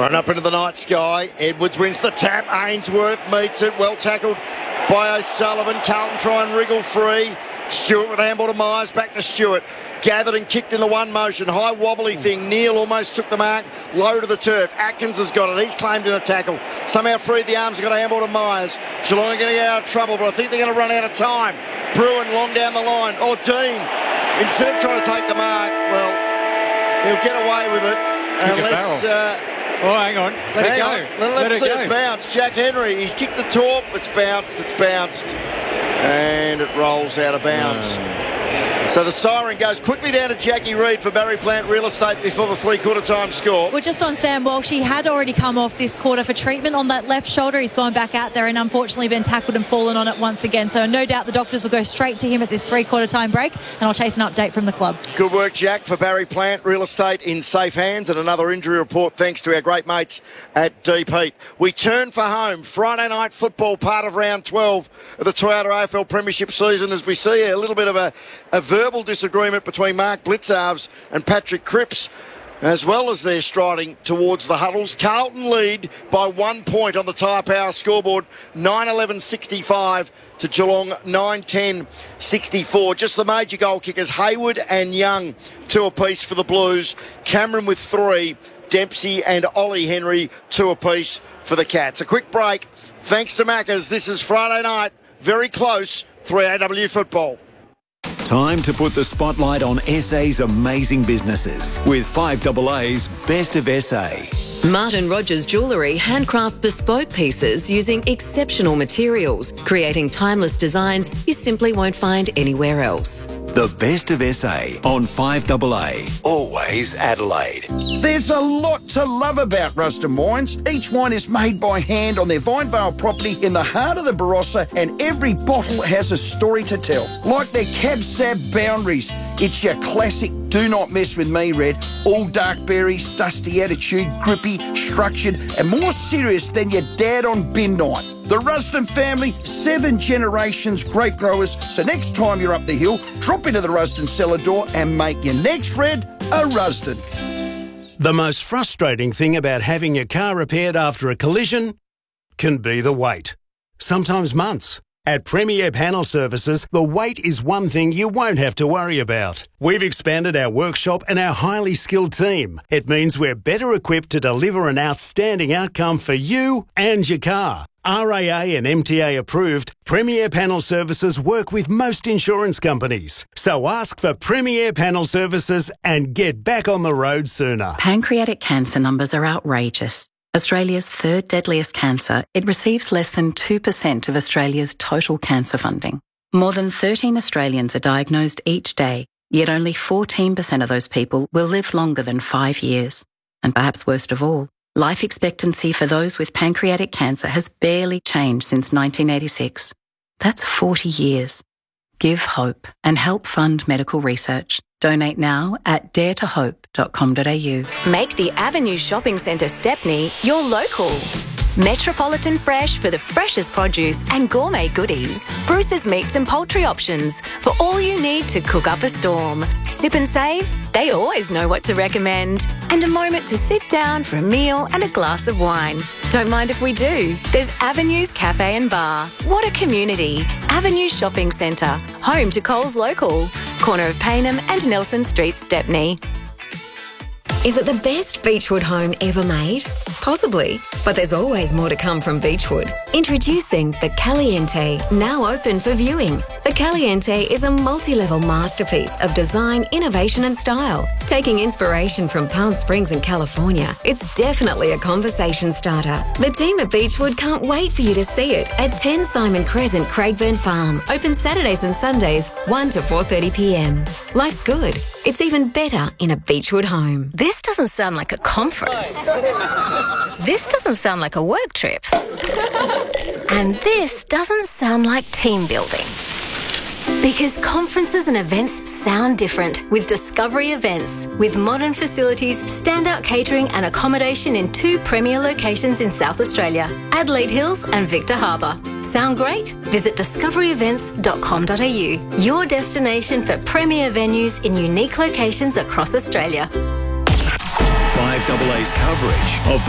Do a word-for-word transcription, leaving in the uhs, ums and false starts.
Thrown up into the night sky. Edwards wins the tap. Ainsworth meets it. Well tackled by O'Sullivan. Carlton try and wriggle free. Stewart with a handball to Myers. Back to Stewart. Gathered and kicked in the one motion. High wobbly thing. Neal almost took the mark. Low to the turf. Atkins has got it. He's claimed in a tackle. Somehow freed the arms. Got a handball to Myers. Geelong are going to get out of trouble, but I think they're going to run out of time. Bruin long down the line. Oh, Dean, instead of trying to take the mark, well, he'll get away with it. Unless... Uh, oh, hang on. Let hang it go. On. Let's Let see it, it bounce. Jack Henry, he's kicked the torp. It's bounced. It's bounced. And it rolls out of bounds. No. So the siren goes quickly down to Jackie Reid for Barry Plant Real Estate before the three-quarter time score. Well, just on Sam Walsh, he had already come off this quarter for treatment on that left shoulder. He's gone back out there and unfortunately been tackled and fallen on it once again. So no doubt the doctors will go straight to him at this three-quarter time break, and I'll chase an update from the club. Good work, Jack, for Barry Plant Real Estate in safe hands, and another injury report thanks to our great mates at Deep Heat. We turn for home. Friday night football, part of round twelve of the Toyota A F L Premiership season, as we see a little bit of a, a verbal disagreement between Mark Blitzarves and Patrick Cripps, as well as they're striding towards the huddles. Carlton lead by one point on the Tyre Power scoreboard, nine eleven sixty-five to Geelong, nine ten sixty-four. Just the major goal kickers, Hayward and Young, two apiece for the Blues. Cameron with three, Dempsey and Ollie Henry, two apiece for the Cats. A quick break. Thanks to Maccas. This is Friday night, very close, three A W football. Time to put the spotlight on S A's amazing businesses with five A A's Best of S A. Martin Rogers Jewellery handcraft bespoke pieces using exceptional materials, creating timeless designs you simply won't find anywhere else. The Best of S A on five A A. Always Adelaide. There's a lot to love about Rusden Wines. Each wine is made by hand on their Vinevale property in the heart of the Barossa, and every bottle has a story to tell. Like their Cab Sab Boundaries. It's your classic do not mess with me red. All dark berries, dusty attitude, grippy, structured, and more serious than your dad on bin night. The Rusden family, seven generations grape growers. So next time you're up the hill, drop into the Rusden cellar door and make your next red a Rusden. The most frustrating thing about having your car repaired after a collision can be the wait. Sometimes months. At Premier Panel Services, the wait is one thing you won't have to worry about. We've expanded our workshop and our highly skilled team. It means we're better equipped to deliver an outstanding outcome for you and your car. R A A and M T A approved, Premier Panel Services work with most insurance companies. So ask for Premier Panel Services and get back on the road sooner. Pancreatic cancer numbers are outrageous. Australia's third deadliest cancer, it receives less than two percent of Australia's total cancer funding. More than thirteen Australians are diagnosed each day, yet only fourteen percent of those people will live longer than five years. And perhaps worst of all, life expectancy for those with pancreatic cancer has barely changed since nineteen eighty-six. That's forty years. Give hope and help fund medical research. Donate now at dare to hope dot com dot a u. Make the Avenue Shopping Centre Stepney your local. Metropolitan Fresh for the freshest produce and gourmet goodies. Bruce's Meats and Poultry options for all you need to cook up a storm. Sip and save? They always know what to recommend. And a moment to sit down for a meal and a glass of wine. Don't mind if we do. There's Avenues Cafe and Bar. What a community. Avenue Shopping Centre, home to Coles Local. Corner of Paynham and Nelson Street, Stepney. Is it the best Beechwood home ever made? Possibly, but there's always more to come from Beechwood. Introducing the Caliente, now open for viewing. The Caliente is a multi-level masterpiece of design, innovation and style. Taking inspiration from Palm Springs and California, it's definitely a conversation starter. The team at Beechwood can't wait for you to see it at ten Simon Crescent, Craigburn Farm. Open Saturdays and Sundays, one to four thirty p m. Life's good. It's even better in a Beechwood home. This doesn't sound like a conference. This doesn't sound like a work trip. And this doesn't sound like team building. Because conferences and events sound different with Discovery Events. With modern facilities, standout catering and accommodation in two premier locations in South Australia, Adelaide Hills and Victor Harbour. Sound great? Visit discovery events dot com dot a u, your destination for premier venues in unique locations across Australia. five A A's coverage of the